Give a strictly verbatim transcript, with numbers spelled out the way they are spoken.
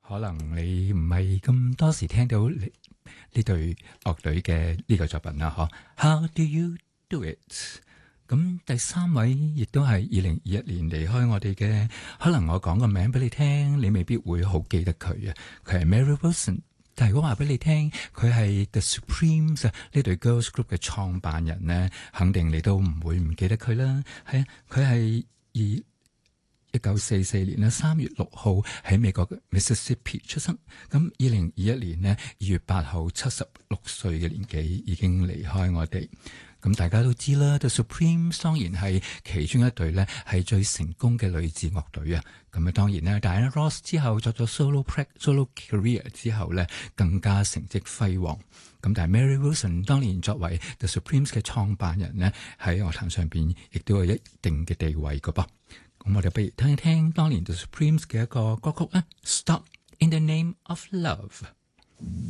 可能你唔係咁多時聽到呢呢隊樂隊嘅呢個作品啦，嗬？How do you do it？咁第三位亦都係二零二一年離開我哋嘅，可能我講個名俾你聽，你未必會好記得佢啊。佢係 Mary Wilson， 但係如果話俾你聽，佢係 The Supremes 呢隊 girls group 嘅創辦人呢，肯定你都唔會唔記得佢啦。係啊，佢係二一九四四年咧三月六號喺美國嘅 Mississippi 出生，咁二零二一年呢二月八號七十六歲嘅年紀已經離開我哋。咁大家都知啦 The Supremes 當然係其中一隊咧係最成功嘅女子樂隊啊。咁啊當然咧 Diana Ross 之後作咗 solo solo career 之後咧更加成績輝煌。咁但係 Mary Wilson 當年作為 The Supremes 嘅創辦人呢，喺樂壇上邊亦都有一定嘅地位㗎噃。咁我哋不如聽一聽當年 The Supremes 嘅一個歌曲啊 Stop in the Name of Love。